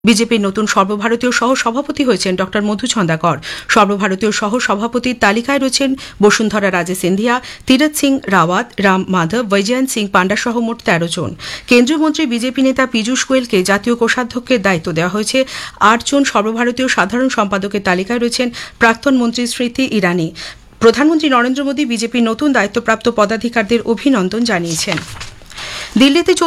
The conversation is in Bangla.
বিজেপির নতুন সর্বভারতীয় সহ সভাপতি হয়েছেন ড মধু ছন্দাকর। সর্বভারতীয় সহ সভাপতির তালিকায় রয়েছেন বসুন্ধরা রাজে সিন্ধিয়া, তীরথ সিং রাওয়াত, রাম মাধব, বৈজয়ন্ত সিং পান্ডা সহ মোট ১৩ জন। কেন্দ্রীয় মন্ত্রী বিজেপি নেতা পীযূষ গোয়েলকে জাতীয় কোষাধ্যক্ষের দায়িত্ব দেওয়া হয়েছে। ৮ জন সর্বভারতীয় সাধারণ সম্পাদকের তালিকায় রয়েছেন প্রাক্তন মন্ত্রী স্মৃতি ইরানি। প্রধানমন্ত্রী নরেন্দ্র মোদী বিজেপির নতুন দায়িত্বপ্রাপ্ত পদাধিকারীদের অভিনন্দন জানিয়েছেন। দিল্লিতে